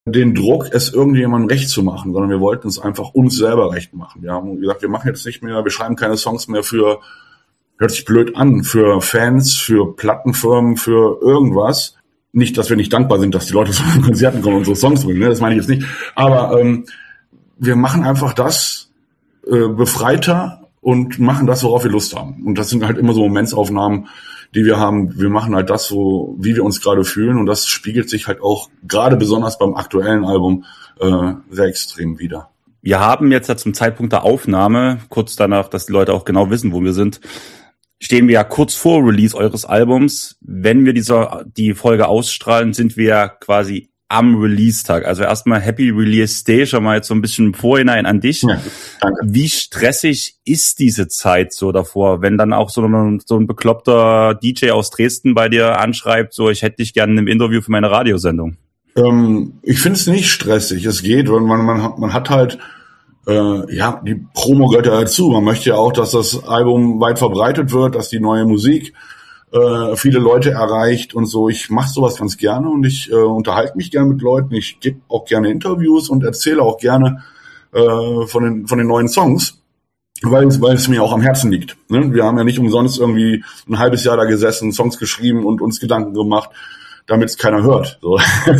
den Druck, es irgendjemandem recht zu machen, sondern wir wollten es einfach uns selber recht machen. Wir haben gesagt, wir machen jetzt nicht mehr, wir schreiben keine Songs mehr für, hört sich blöd an, für Fans, für Plattenfirmen, für irgendwas. Nicht, dass wir nicht dankbar sind, dass die Leute zu den Konzerten kommen und unsere Songs bringen, ne? Das meine ich jetzt nicht. Aber wir machen einfach das befreiter und machen das, worauf wir Lust haben. Und das sind halt immer so Momentsaufnahmen, die wir haben. Wir machen halt das so, wie wir uns gerade fühlen. Und das spiegelt sich halt auch gerade besonders beim aktuellen Album sehr extrem wider. Wir haben jetzt ja zum Zeitpunkt der Aufnahme, kurz danach, dass die Leute auch genau wissen, wo wir sind, stehen wir ja kurz vor Release eures Albums. Wenn wir die Folge ausstrahlen, sind wir ja quasi am Release-Tag. Also erstmal Happy Release Day, schon mal jetzt so ein bisschen im Vorhinein an dich. Ja, danke. Wie stressig ist diese Zeit so davor, wenn dann auch so ein bekloppter DJ aus Dresden bei dir anschreibt, so, ich hätte dich gerne im Interview für meine Radiosendung? Ich finde es nicht stressig. Es geht, weil man hat halt die Promo gehört ja dazu. Man möchte ja auch, dass das Album weit verbreitet wird, dass die neue Musik viele Leute erreicht und so. Ich mache sowas ganz gerne und ich unterhalte mich gerne mit Leuten. Ich gebe auch gerne Interviews und erzähle auch gerne von den neuen Songs, weil es mir auch am Herzen liegt. Ne? Wir haben ja nicht umsonst irgendwie ein halbes Jahr da gesessen, Songs geschrieben und uns Gedanken gemacht, damit es keiner hört. So,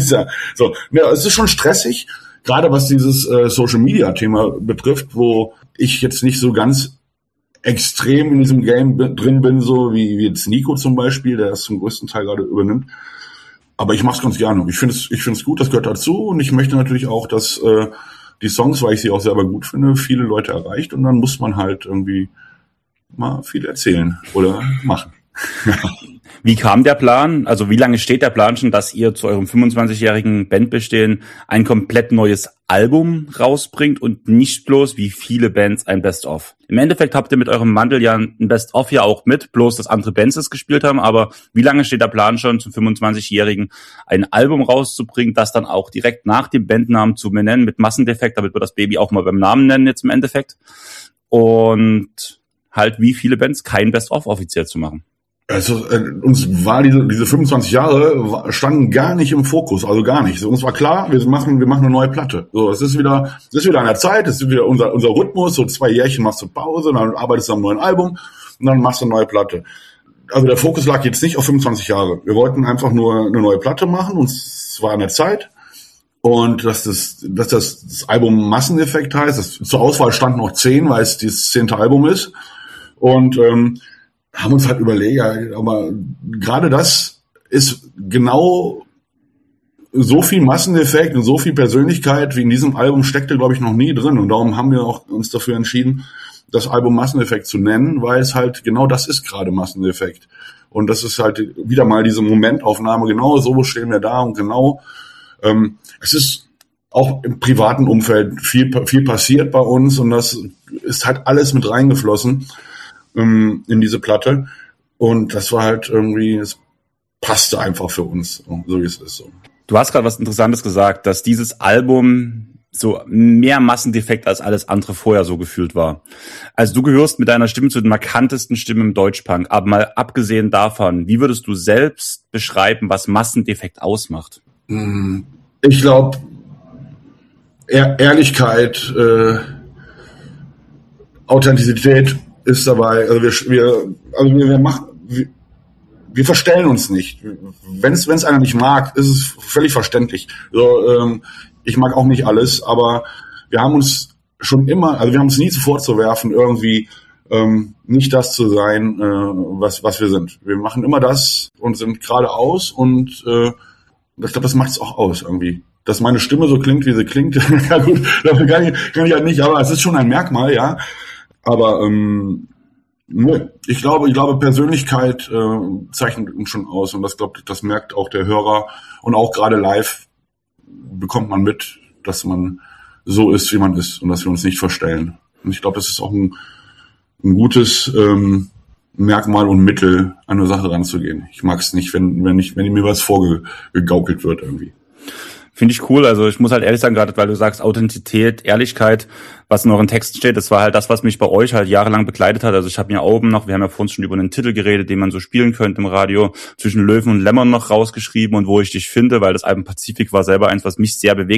es ist schon stressig, gerade was dieses Social-Media-Thema betrifft, wo ich jetzt nicht so ganz extrem in diesem Game drin bin, so wie jetzt Nico zum Beispiel, der es zum größten Teil gerade übernimmt. Aber ich mache es ganz gerne. Ich finde es gut, das gehört dazu. Und ich möchte natürlich auch, dass die Songs, weil ich sie auch selber gut finde, viele Leute erreicht. Und dann muss man halt irgendwie mal viel erzählen oder machen. Wie kam der Plan? Also wie lange steht der Plan schon, dass ihr zu eurem 25-jährigen Bandbestehen ein komplett neues Album rausbringt und nicht bloß wie viele Bands ein Best-of? Im Endeffekt habt ihr mit eurem Mantel ja ein Best-of ja auch mit, bloß dass andere Bands es gespielt haben. Aber wie lange steht der Plan schon, zum 25-jährigen ein Album rauszubringen, das dann auch direkt nach dem Bandnamen zu benennen mit Massendefekt, damit wir das Baby auch mal beim Namen nennen jetzt im Endeffekt? Und halt wie viele Bands kein Best-of offiziell zu machen? Also uns war diese 25 Jahre standen gar nicht im Fokus, also gar nicht. Uns war klar, wir machen eine neue Platte. So, es ist wieder an der Zeit, es ist wieder unser Rhythmus, so 2 Jährchen machst du Pause, dann arbeitest du am neuen Album und dann machst du eine neue Platte. Also der Fokus lag jetzt nicht auf 25 Jahre. Wir wollten einfach nur eine neue Platte machen und es war an der Zeit. Und dass das Album Massendefekt heißt, zur Auswahl standen noch 10, weil es das 10. Album ist. Und haben uns halt überlegt, ja, aber gerade das ist genau so viel Masseneffekt und so viel Persönlichkeit wie in diesem Album steckte, glaube ich, noch nie drin. Und darum haben wir auch uns dafür entschieden, das Album Masseneffekt zu nennen, weil es halt genau das ist gerade Masseneffekt. Und das ist halt wieder mal diese Momentaufnahme, genau so stehen wir da und genau, es ist auch im privaten Umfeld viel passiert bei uns und das ist halt alles mit reingeflossen in diese Platte und das war halt irgendwie, es passte einfach für uns, so wie es ist. So. Du hast gerade was Interessantes gesagt, dass dieses Album so mehr Massendefekt als alles andere vorher so gefühlt war. Also du gehörst mit deiner Stimme zu den markantesten Stimmen im Deutschpunk, aber mal abgesehen davon, wie würdest du selbst beschreiben, was Massendefekt ausmacht? Ich glaube, Ehrlichkeit, Authentizität ist dabei. Also wir verstellen uns nicht. Wenn es einer nicht mag, ist es völlig verständlich. So, ich mag auch nicht alles, aber wir haben uns schon immer, also wir haben uns nie vorzuwerfen, irgendwie nicht das zu sein, was wir sind. Wir machen immer das und sind geradeaus und ich glaube, das macht es auch aus irgendwie. Dass meine Stimme so klingt, wie sie klingt, ja gut, dafür kann ich halt nicht, aber es ist schon ein Merkmal, ja. Aber ich glaube, Persönlichkeit zeichnet uns schon aus und das merkt auch der Hörer und auch gerade live bekommt man mit, dass man so ist, wie man ist und dass wir uns nicht verstellen. Und ich glaube, das ist auch ein gutes Merkmal und Mittel, an eine Sache ranzugehen. Ich mag es nicht, wenn mir was vorgegaukelt wird irgendwie. Finde ich cool. Also ich muss halt ehrlich sagen, gerade weil du sagst Authentizität, Ehrlichkeit, was in euren Texten steht, das war halt das, was mich bei euch halt jahrelang begleitet hat. Also ich habe mir oben noch, wir haben ja vorhin schon über einen Titel geredet, den man so spielen könnte im Radio, zwischen Löwen und Lämmern noch rausgeschrieben und wo ich dich finde, weil das Album Pazifik war selber eins, was mich sehr bewegt